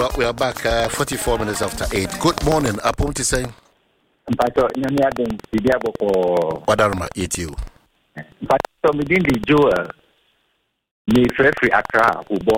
Well, we are back 44 minutes after 8. Good morning. Apom to say. Mpacho nyame adom bibia boko Wadarma you. Mpacho me din di Joel me free Accra ubo.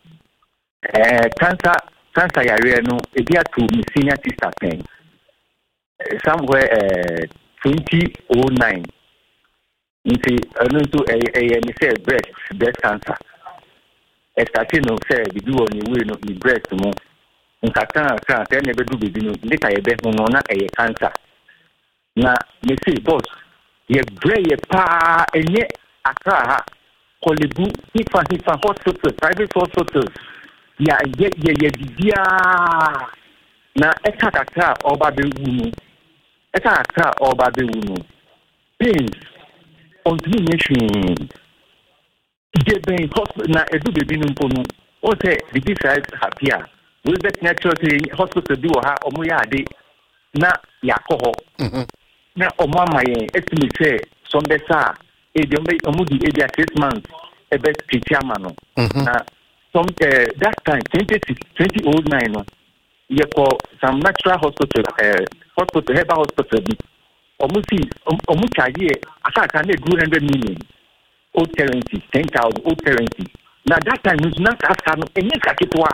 Cancer yare no ebi atu me senior sister pen. Somewhere 2009. Nti anu to me say breast cancer. Starting no say bibi woni we no me breast mo. Nkata ka ne bedu bibi no later ye be no na cancer. Na me say boss ye brave pa enye Accra ha Kolebu if hospital private hospitals ya ye bibia na ekakaka oba be wunu ekakaka oba be wunu things on the nation Geben hospital na edu bebi no mpo no o say the side happier we bet natural hospital bi wo ha omo ya ade na yakoho na omo amaye estimate say some besa e dey omo di age 6 months e be tritiama no na some that time 2009 no ye call some natural hospital herbal hospital bi omo charge aka na 200 million old currency 10,000 old currency na that time is not aska no enye kaketwa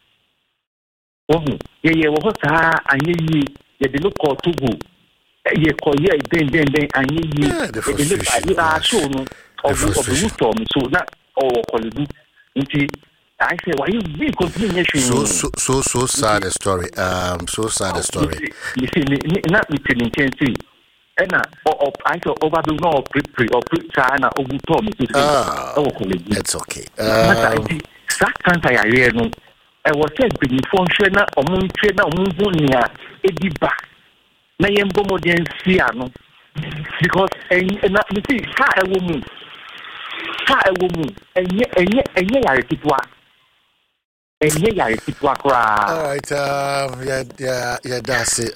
ye wo sa anye yi ye de no call to go ye call ye den anye yi ye de no show no of the storm so na Kolebu nti I say why you be continuation so sad a story so sad a story you see not me intention ena I saw over the no pre sana obuto me to it's okay that cancer ya here no I was said be function na omunche na omunhu nia ediba na yembo modern sia no because na you see ka ewo mu enye yare tipwa all right that's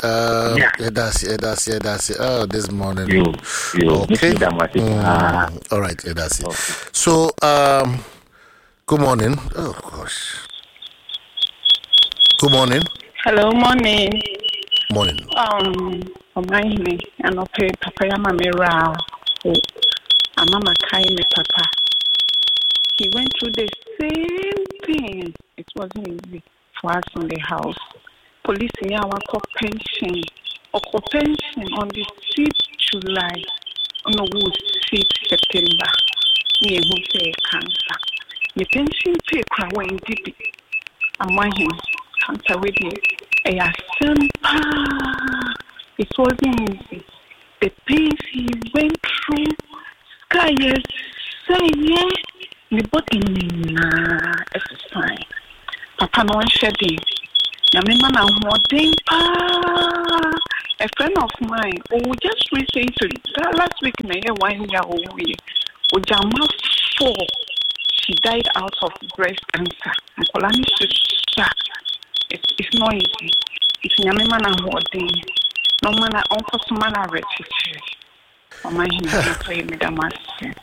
it oh this morning okay all right that's it so good morning oh gosh good morning hello morning me and okay papa ya mamera mama kai me papa he went through the same thing. It wasn't easy for us in the house. Police in our pension on the 6th July, on the 6th September. Near who say cancer. The pension pay when did it. I'm him cancer with you. It wasn't easy. The pains he went through, sky say the body is fine. Papa no shedding. Na me man holding a friend of mine who just recently last week na 1 year old Ojama 4 she died out of breast cancer. Nkolani it's not easy. It's nyame man holding. No man uncle man rechichi. Mama him play me damasi.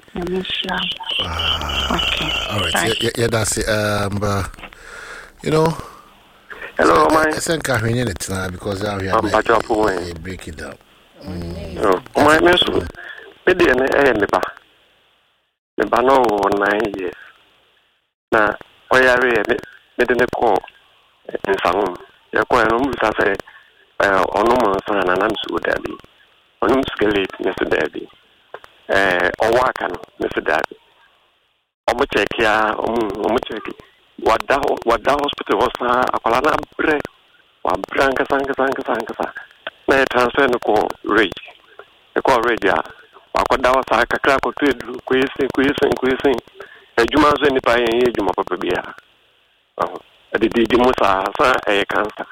Okay. All right. Yeah, that's it. You know. Hello, I think I hear it now because I hear break it down. My miss, me didn't me ba no 9 years. Na oya re me didn't call in some. Ya kwa no mu say ono mo so na nam su dabi. Ono mu skelete me se dabi. Owaka no Mr. Daddy. Omo check ya, omo check. Wada hospital was akwala bre. Wa branka sanga. Na transfer no ko rage. E ko rage ya. Wa kwada wa sa kakra ko twedu kwese. Ejuma so ni pa yen ejuma papa bia. Di musa sa cancer.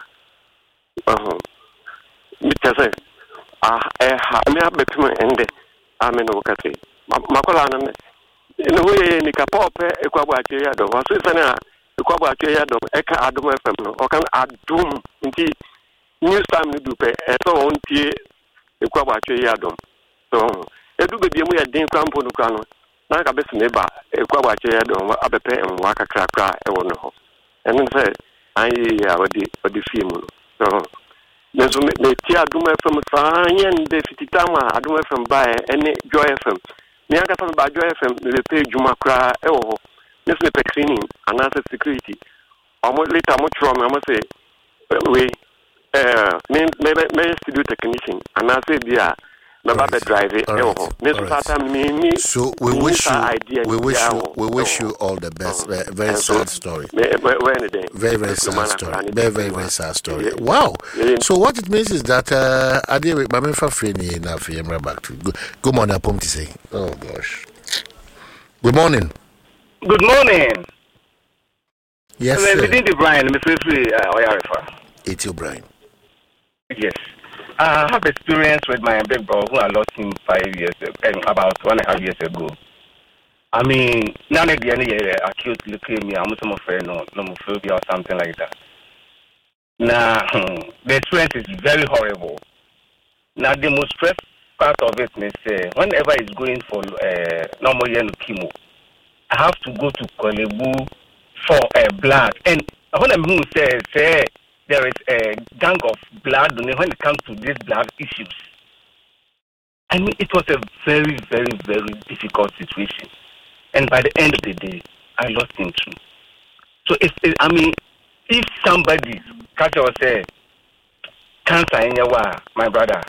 Mi tese me abepimo ende. Amen wakati makola na no we ni kapope ekwabo ache ya do waso sana ekwabo ache ya do eka adom fm no okan adom nti new time ni dupe so ontie ekwabo ache ya do so edu bebie mu ya din kwampo no kwa no na ka besi ne ba ekwabo ache ya do abepe enwa kakra kra e wo no ho enu se I the film. So there's me tia do me from Franyan de Fititama, I do from by any Joy FM. Me anga from by Joy FM, the page Jumakra, this me cleaning and answer security. Almost later, much wrong, I must say, we may studio technician, and I say, yeah. So we wish you all the best. Very sad story. Very sad story. Very sad story. Wow. So what it means is that I did with my for free now for you back to good morning, Pom to say. Oh gosh. Good morning. Good morning. Yes. Mr. Brian, Mr. Oyarifa. It's you, Brian. Yes. I have experience with my big bro who I lost him 5 years ago, about 1.5 years ago. I mean, now at the end of the year, acute leukemia, I'm some afraid nomophobia or something like that. Now, the experience is very horrible. Now, the most stressful part of it is whenever it's going for normal chemo, I have to go to Kolebu for blood. And when I'm who says, there is a gang of blood when it comes to these blood issues. I mean, it was a very, very, very difficult situation. And by the end of the day, I lost him too. So, if somebody catch or say, cancer in your my brother,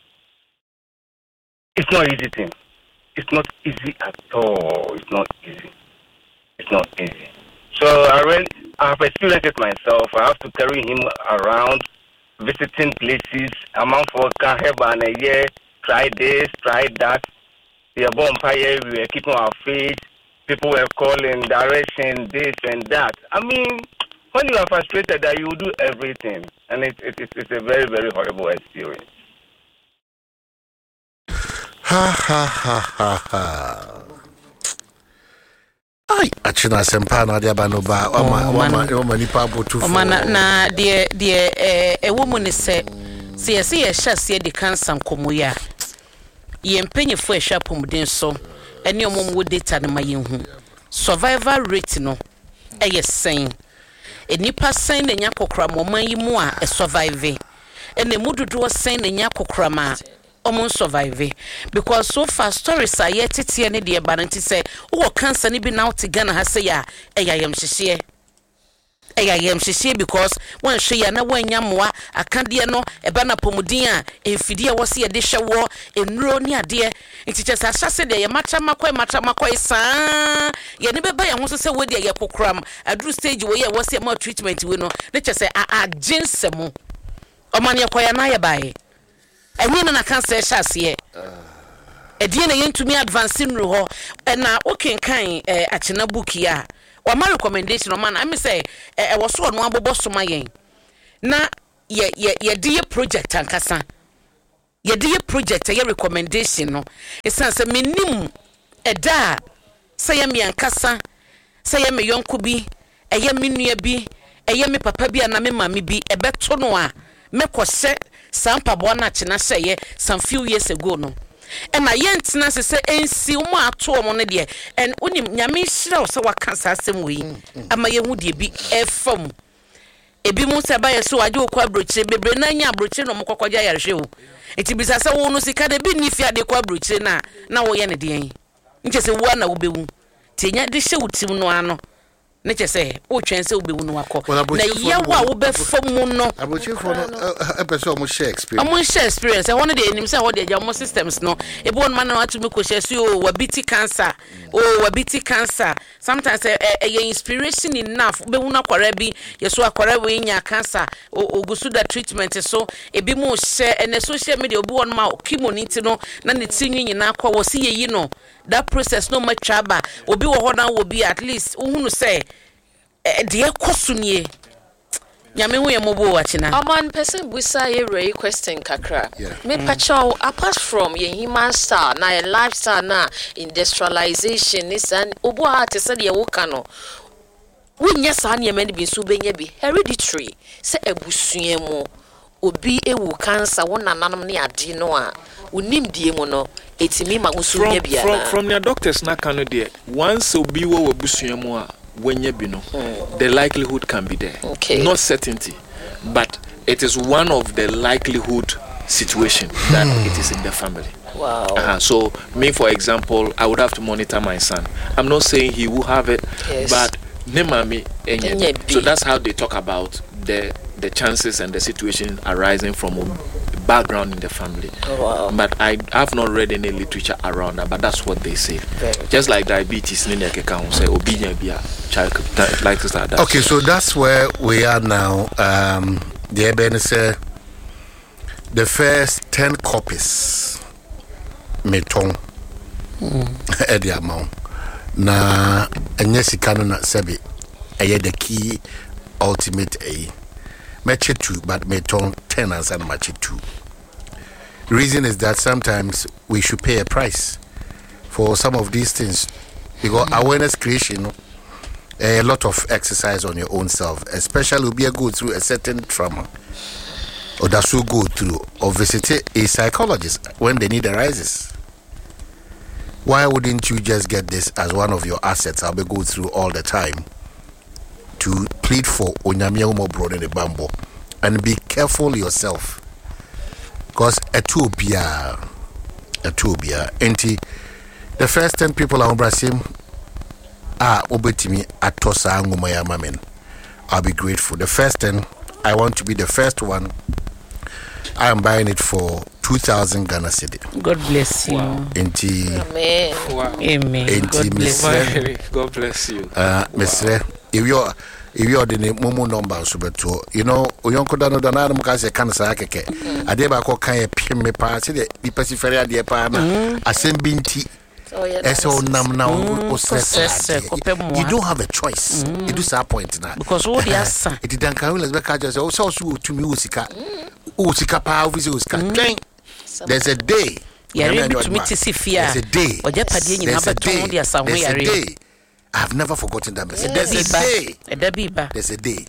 it's not easy thing. It's not easy at all. It's not easy. It's not easy. So I have experienced it myself. I have to carry him around, visiting places. Amount for Kaheba and a year, try this, try that. We are born fire, we were keeping our faith. People were calling direction, this and that. I mean, when you are frustrated, that you do everything, and it's a very, very horrible experience. Ai, achina sempa na dia banoba o nipa botu fo. Na de ewomu ne se yesi ye hyase de cancer nkomoya. Ye mpanyefo ehwa pomden so ene omom data ne mayenhu. Survival rate no sen. Enipa sen na nya kokra moman yi mu a survive. Ene mududu sen na nya kokra ma omo survive because so far stories are yet tete ne de bananti say wo cancer ni bi now to Ghana ha say ya eyayem hyehyɛ because when hwe ya na wanya moa akade no eba na pomudin a efidi a wose ye de hwe wo enuro ni ade ntiche sa hyase de ye macha makoi saa ye ne beba ye ho so se wo de ye kokram adru stage wo ye wose ma treatment we no ne che se aginsemo omane yakoya na ye bae enye na cancer hyase edie na yentumi advance nru ho na okenkan achena book ya o ma recommendation o man I me say e wo so no abobo soma yen na ye de project ankasa ye de project ye recommendation no esanse menim eda say ye me ankasa say ye me yonko bi eye me nua bi eye me papa bi ana me mama bi ebeto no a mekose sampa bo na chena seye some few years ago no and my yentina se ensi umu ato omo ne de and unim nyame hira so waka sasem we ama ye hu de bi efam ebi mu se ba ye so age okwa brochire bebre na nya brochire no mokokogya yarhwe o eti bisa se wo no sika de bi ni fi ade kwa brochire na wo ye ne de yen nche se wo na wo bewu ti nya de hye wutim no ano ne che se o twen se obewu no akọ na ye wa wo be fam no abochifo no epese o mo share experience e won de enim se wo de ja mo systems no e bo on man na atu me ko share si o wabiti cancer sometimes ye inspiration enough be hu na kwara bi ye so akwara we nya cancer ogusu da treatment so e bi mo share na social media obi won ma chemo ni ti no na ne tinwi nyina akọ wo si ye yi no that process no much aba obi wo ho na wo bi at least uhunu say de ekosunie nyame hu ye mobo wachina aman person busa ye re question kakra me pacho apart from ye human star na a lifestyle na industrialization is an obo ate se de wo kano wunya sa na ye bi so benya bi hereditary se ebusua mu obi ewu cancer wona nanom ne ade no a unim die mu no etimi ma musunya bia from their doctors na kanu de once obi wo busua mu a when you know, the likelihood can be there. Okay. Not certainty, but it is one of the likelihood situation that it is in the family. Wow. So me, for example, I would have to monitor my son. I'm not saying he will have it, but so that's how they talk about the chances and the situation arising from a background in the family. Wow. But I have not read any literature around that, but that's what they say. Just like diabetes, okay, so that's where we are now. The Eben said the first 10 copies meton at the amount. Na enyesika na sebi the key ultimate match 2 but meton 10 and match 2. Reason is that sometimes we should pay a price for some of these things because awareness creation, a lot of exercise on your own self, especially if you go through a certain trauma or that you go through or visit a psychologist when the need arises. Why wouldn't you just get this as one of your assets? I'll be go through all the time to plead for Onyamia Umo Broad in the Bambo and be careful yourself. Because a tubia, the first 10 people are Brasim Obetimi Atosa Ngumaya Mamen. I'll be grateful. The first 10, I want to be the first one. I am buying it for 2,000 Ghana cedi. God bless you. Amen. Amen. God bless you. Mr. If you're the Momo number, so but you know, Uyonko Dano Donadam Casa Canasa Keke, Adeba Kaya Pime Party, the Paciferia de Pana, a Sembinti. So now, you don't have a choice. It is our point now. Because all the answer. It didn't come as Beccajas also to musica. Usika Power Vizuska. There's a day. There's a day. There's a day. I've never forgotten that message. There's a day. There's a day.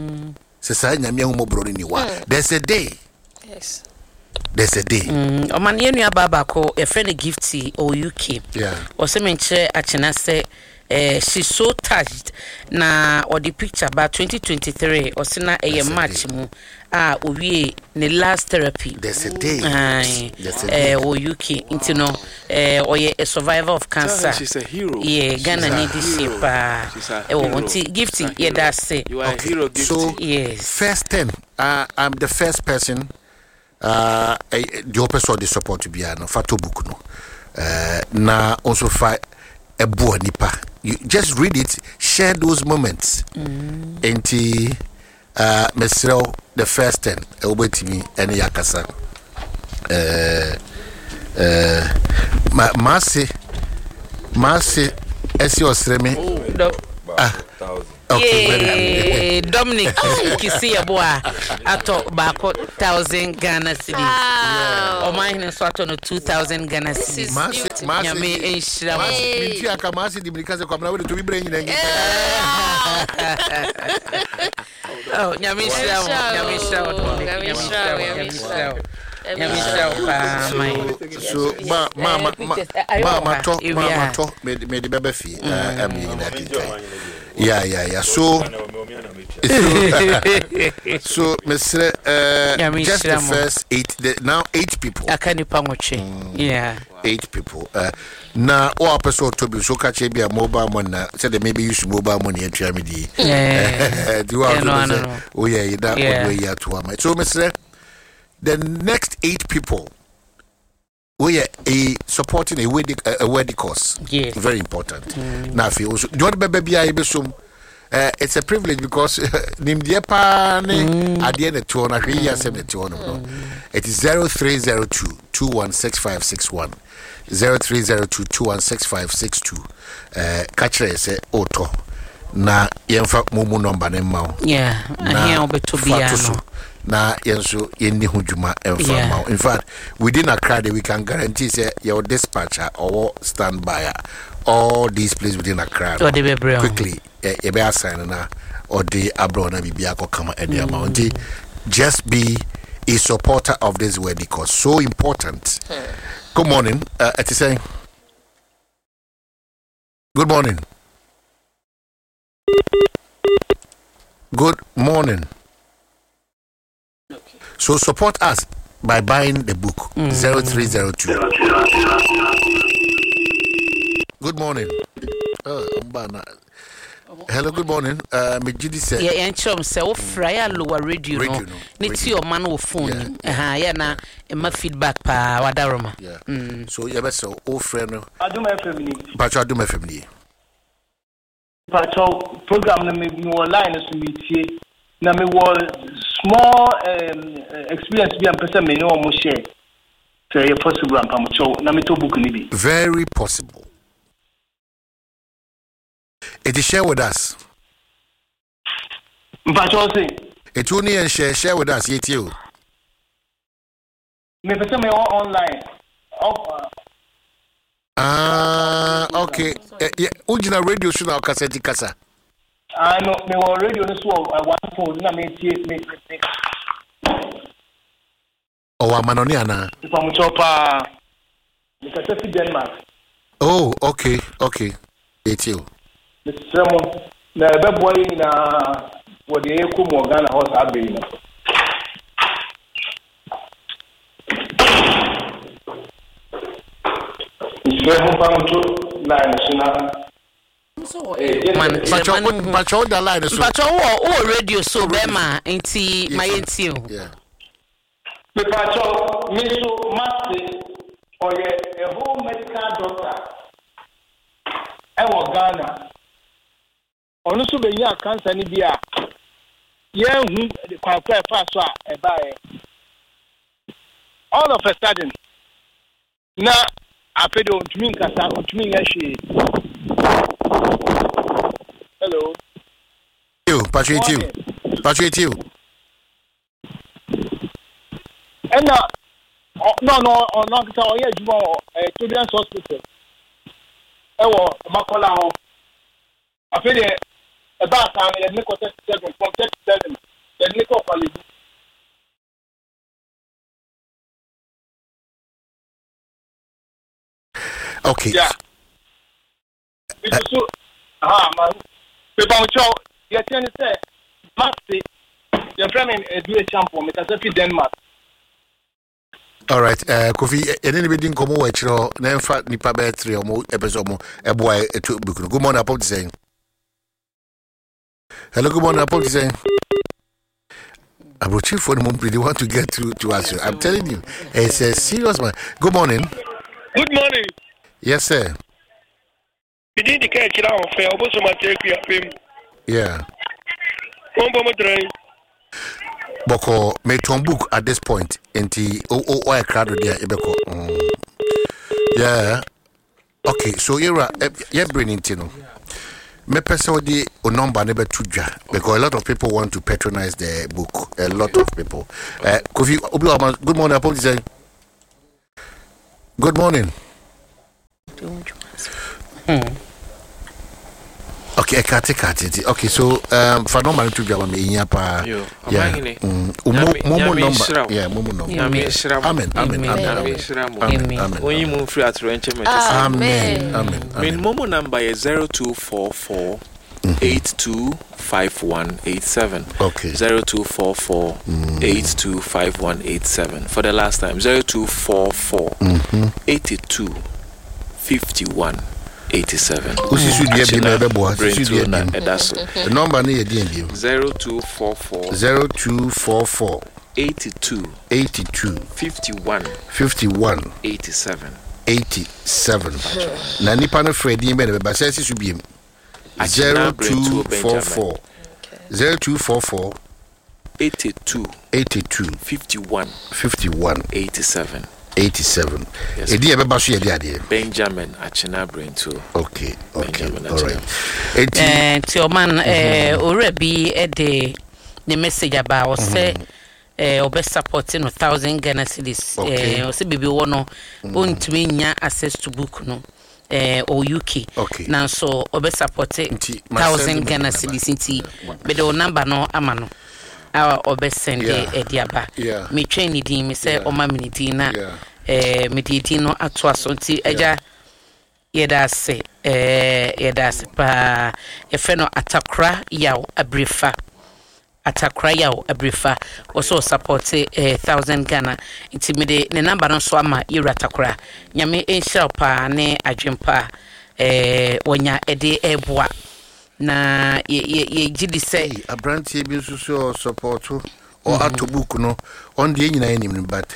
There's a day. Yes. There's a day. Omanienu ababako a friend gifty or UK. Yeah. Or semenche achena say she's so touched na or the picture about 2023 or sina a match mu we the last therapy. There's a day. Or UK into no or a survivor of cancer. She's a hero. Yeah, Ghana need this shape. Gifty, yeah, that's it. You are a hero, Gifty. So yes. First 10. I'm the first person. The opposite of the support to be an fato book no. Na also fight a boa nipa. You just read it, share those moments. Enti Mesrel the first 10 Obetimi and Yakasa. Marcy as your semi. Okay, Dominic, you see a boy. I talk about 1,000 Ghana cedis. Or mine is sort of 2,000 Ghana cedis. Oh, so mama talk me the baby fee. Yeah. So Mr. Just the first 8. Now 8 people. Yeah. 8 people. Now, all episode to be so catch a mobile money. Said they maybe use mobile money and try me. Do oh yeah, that way you to so Mr. The next 8 people. We are supporting a wedding course. Yes. Very important. Now, if you also do you want baby it's a privilege because Nimdiapa at the end of 2 years it is 0302 216561 0302 216562 catch say auto na yemfa mumu number ne ma yeah na here obetobia no na yenso yenni hudwuma emfa. In fact, within Accra we can guarantee say your dispatcher or standby all these places within Accra quickly e be assign na or the abroad na bibia ko kama e dey amount. Just be a supporter of this wedding because so important. Good morning. It is saying good morning. Good morning. So support us by buying the book 0302. Good morning. Hello, good morning. Mejidi said, yeah, and chum say, oh, Frya lower radio, no, need your man or phone. Yeah, na, my feedback pa wadaroma. Yeah. So, yeah, but so, oh, friend, I do my family. But I do my family. Patrol program na me online so meet here. Na me was small experience bi am person me no mo share. So you possible am pamocho na me to book ni bi. Very possible. It is share with us. Patrol say. It only and share with us yet you. Me person me online. Okay. Yeah, Ujina radio should now cassette kasa. I know me radio no so one phone na me tie me. Oh, amanoni ana. Pamocho pa. Me cassette Denmark. Oh, okay. It's you. Mr. Na ebe boy na wo de ko mo Ghana house abe no. Patrol the line. Patrol radio so bema inti my inti. Yeah. Me patrol me so master or a whole medical doctor. I was Ghana. Onu so be ya cancer ni bia. Ye hu kwa fa so a buy. All of a sudden na apedo ntumi nkasa ntumi nhwe. Hello. You, Patrick you. And no kita o ye jumo Children's Hospital. Ewo Makola ho. Afede e ba kan ye ne ko 37 ye ne ko kwali. Okay. Yeah. So, man. People show you can say, Maxi, your friend do a shampoo, because if you Denmark. All right. Kofi, anybody come over to name fat nipa battery or more episode a boy to book. Good morning, Apple saying. Hello, good morning, Apple saying. I'm for the moment, they want to get to us. I'm telling you, it's a serious man. Good morning. Good morning. Yes, sir. You did the catch it out of fair, but so much take him. Yeah. One bomb train. Boko made one book at this point. Enti I crowd there. Yeah. Okay, so you're bringing Tino. Me personally, o number never tuja because a lot of people want to patronize the book. A lot of people. Kofi, good morning. Apologize. Good morning. Okay, kati. Okay, so for no man to go me inya pa. Yeah. Momo number. Yeah, momo number. Amen. When you move free at range, amen. Mean momo number is 0244 825187. Okay. 0244 825187. For the last time, 0244 825187. 87. The number near DNB 0244 82 51 87. Na nipa no Freddy be ba say should be 0244 82 51 87. Yes. Edi ebe so ye ade Benjamin Achina brain too. Okay. All right. Ti o man already the message about say obe supporting 1,000 Ghana cedis o say bibi wo no ontumi nya access to book no or UK. Now so obe supporting 1,000 Ghana cedis nti be the number no amano our obe send ediaba me train din me say o ma me din na me di no ato aso nti eja Yedase pa efeno Atakra yaw abrifa also support 1,000 Ghana intimide ne number no so ama Yura Atakra nyame enhyira pa ne adwempa wonya ede eboa na ye gidi say abrantie bi so support or atobook no on the nyina enim but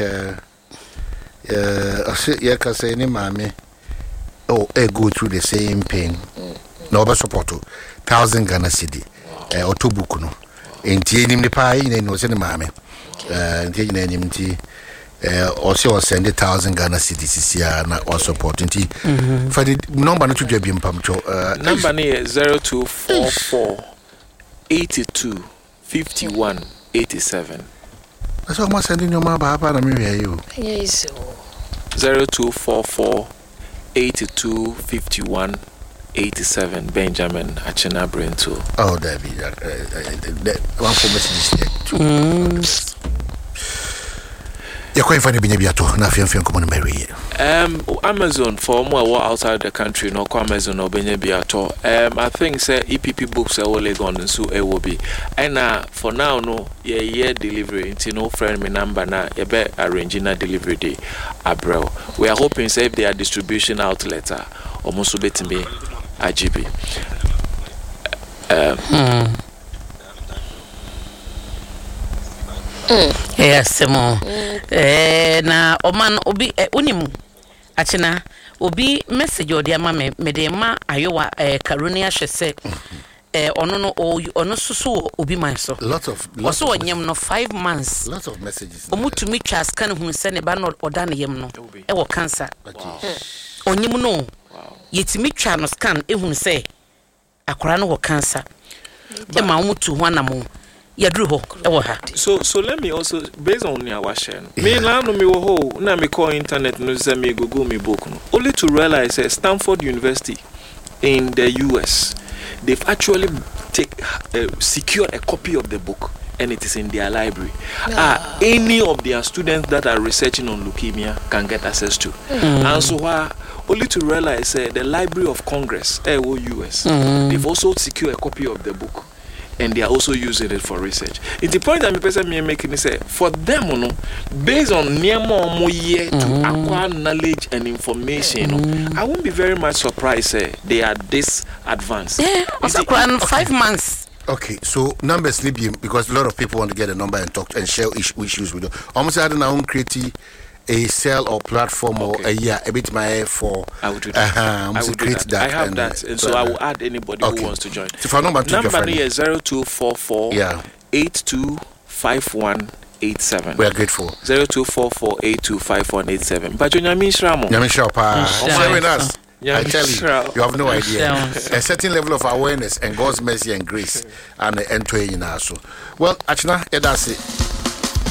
ye ka say ni maame go through the same pain no over support 1,000 Ghana cedi atobook no enti enim ni pa nyina no se ni maame enti nyina enim ti also send 1,000 Ghana cedi sisia na or support enti for the number no to dwa bi mpamcho number ni 0244 82 51 87. That's what I'm sending your mama Papa and me you. Yes. 0244 82 51 87 Benjamin Achena Brento. Oh, there be that one for message. You're quite funny being able to nothing common Mary. Amazon for more outside the country, no Amazon or Benebiato. I think say EPP books are only gone and so it will be. And for now, no, year delivery, into no friend me number na ebe arranging a delivery day. Abrel. We are hoping say if they are distribution outlet almost bet me IGB. Yes, mo. Na oman obi unimu achina obi message odi ama me de ma ayowa Karunia hwese ono no ono susu obi man so lot of also onyem no 5 months lot of messages omutumi twa scan hu se ne ba no oda ne yem no e wo cancer onyem no yetimi twa no scan ehun se akora no wo cancer e ma omutu ho anamo So let me also based on your share. Me now no me wo na me call internet no say me Google me book no. Only to realize Stanford University in the US they've actually secured a copy of the book and it is in their library. Any of their students that are researching on leukemia can get access to. And so only to realize the Library of Congress US they've also secured a copy of the book. And they are also using it for research. It's the point that me person me making say for them, based on near more year to acquire knowledge and information, I won't be very much surprised they are this advanced. Yeah, also 5 months. Okay, so numbers because a lot of people want to get a number and talk and share issues with you. Almost I don't know create a cell or platform or a bit my for I would do that. I would create that. I have that, and so I will add anybody who wants to join. So for number is 0244 825187. We are grateful. 0244 825187. But Nyamisha pa share with us. I tell you have no idea. A certain level of awareness and God's mercy and grace and entering in us. Well, actually, that's it.